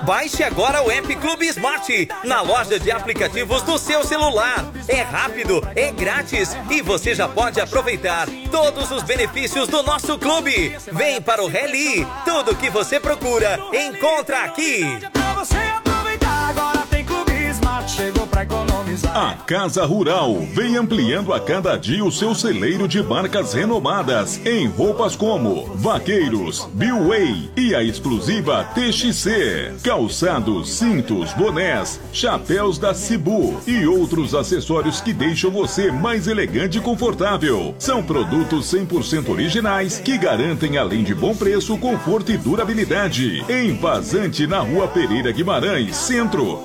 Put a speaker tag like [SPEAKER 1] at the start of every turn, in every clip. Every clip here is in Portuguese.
[SPEAKER 1] Baixe agora o app Clube Smart na loja de aplicativos do seu celular. É rápido, é grátis e você já pode aproveitar todos os benefícios do nosso clube. Vem para o Rally. Tudo que você procura, encontra aqui.
[SPEAKER 2] Pra você aproveitar, agora tem Clube Smart, chegou pra economizar.
[SPEAKER 3] A Casa Rural vem ampliando a cada dia o seu celeiro de marcas renomadas em roupas como Vaqueiros, Billway e a exclusiva TXC, calçados, cintos, bonés, chapéus da Cibu e outros acessórios que deixam você mais elegante e confortável. São produtos 100% originais que garantem, além de bom preço, conforto e durabilidade. Em Vazante, na Rua Pereira Guimarães, Centro,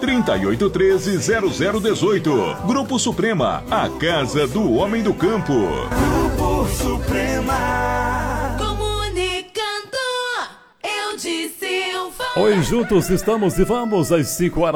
[SPEAKER 3] 3813-0018. Grupo Suprema, a casa do homem do campo.
[SPEAKER 2] Grupo Suprema.
[SPEAKER 4] Comunicando, eu disse o fã.
[SPEAKER 5] Oi, juntos estamos e vamos às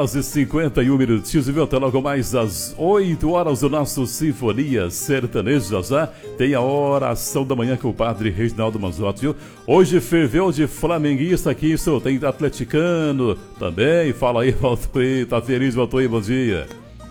[SPEAKER 5] 5h51. E até logo mais às 8 horas do nosso Sinfonia Sertaneja. Já tem a oração da manhã com o padre Reginaldo Manzotti, viu? Hoje ferveu de flamenguista aqui, só tem atleticano também. Fala aí, Valtoí, tá feliz, Valtoí, bom dia.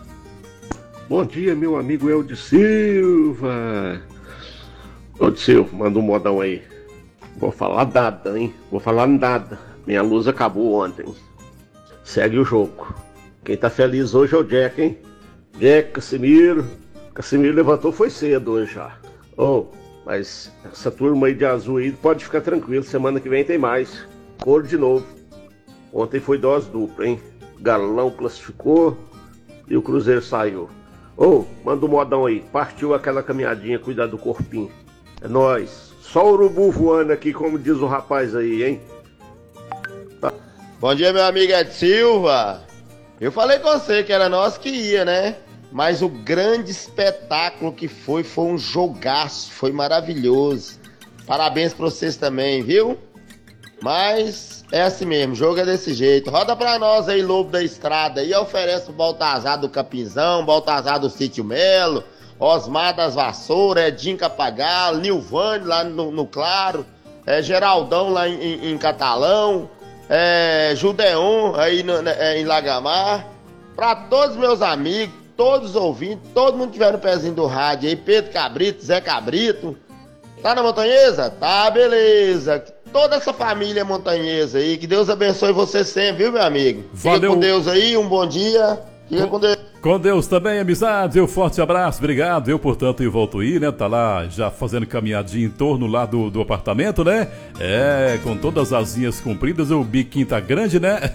[SPEAKER 6] Bom dia, meu amigo Eldio Silva. Eldio Silva, manda um modão aí. Vou falar nada, hein? Vou falar nada. Minha luz acabou ontem. Segue o jogo. Quem tá feliz hoje é o Jack, hein? Jack, Casimiro. Casimiro levantou foi cedo hoje já. Mas essa turma aí de azul aí pode ficar tranquilo. Semana que vem tem mais. Cor de novo. Ontem foi dose dupla, hein? Galão classificou e o Cruzeiro saiu. Manda um modão aí. Partiu aquela caminhadinha, cuidar do corpinho. É nóis. Só o urubu voando aqui, como diz o rapaz aí, hein? Tá.
[SPEAKER 7] Bom dia, meu amigo Ed Silva. Eu falei com você que era nós que ia, né? Mas o grande espetáculo que foi um jogaço. Foi maravilhoso. Parabéns pra vocês também, viu? Mas é assim mesmo, jogo é desse jeito. Roda pra nós aí, Lobo da Estrada. E oferece o Baltazar do Capinzão, Baltazar do Sítio Melo, Osmar das Vassouras, Edinho Capagalo, Nilvane lá no Claro, Geraldão lá em Catalão, Judeon aí em Lagamar. Pra todos meus amigos, todos os ouvintes, todo mundo que tiver no pezinho do rádio aí, Pedro Cabrito, Zé Cabrito. Tá na Montanhesa? Tá, beleza. Toda essa família montanhesa aí, que Deus abençoe você sempre, viu, meu amigo?
[SPEAKER 5] Valeu.
[SPEAKER 7] Fica com Deus aí, um bom dia. Fica com Deus.
[SPEAKER 5] Com Deus também, amizade, um forte abraço, obrigado. Eu, portanto, volto aí, né? Tá lá já fazendo caminhadinha em torno lá do apartamento, né? Com todas as asinhas compridas, o biquinho tá grande, né?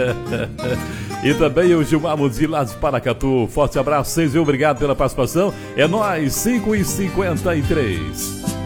[SPEAKER 5] E também o Gilmar Mundi lá de Paracatu. Forte abraço, vocês, viu? Obrigado pela participação. É nóis, 5h53.